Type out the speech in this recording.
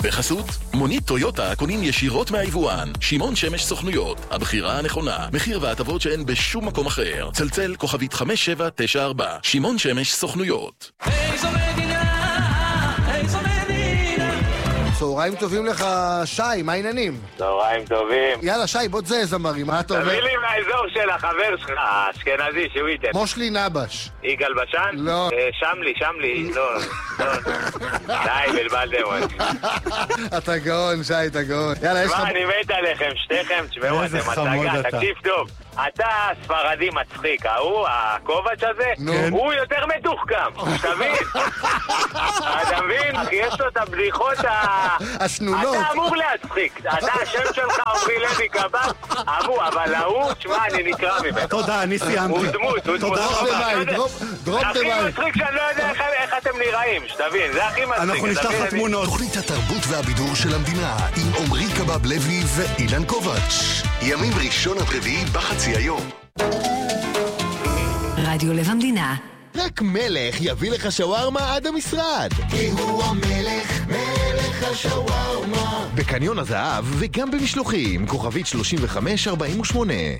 בחסות, מונית טויוטה קונים ישירות מהיבואן. שמעון שמש סוכנויות, הבחירה הנכונה. מחיר והטבות שאין בשום מקום אחר. צלצל כוכבית 5794. שמעון שמש סוכנויות. איזו מדינה, איזו מדינה. צהריים טובים לך, שי, מה העניינים? צהריים טובים. יאללה, שי, בוא תזהה זמרים, מה אתה אומר? תביא לי מהאזור של החבר שלך, האשכנזי, שהוא ייתן. מושלי נבש. יגאל בשן? לא. שמלי, לא. די, בלבלתם. אתה גאון, שי, אתה גאון. יאללה, יש לך... מה, אני מת עליכם, שתיכם, תשמעו, אתם הצגה, תקשיב טוב. אתה ספרדי מצחיק, הקובץ' הזה, הוא יותר מתוחכם, תבין? אתה מבין? יש לו את הבדיחות השנונות. אתה אמור להצחיק, אתה השם שלך עומרי לוי קב"ט, אמור, אבל ההוא, תשמע, אני נקרא ממנו. תודה, אני סיימתי. הוא דמות. דרופ הכי מצחיק שאני לא יודע איך אתם נראים, שתבין, זה הכי מצחיק. אנחנו נשלח לך תמונות. תוכנית התרבות והבידור של המדינה עם עומרי קב"ב לוי ואילן קובץ'. ימים ראשון עד רביעי בחצי היום. רדיו לב המדינה. רק מלך יביא לך שווארמה עד המשרד. כי הוא המלך, מלך השווארמה. בקניון הזהב וגם במשלוחים, כוכבית 3548.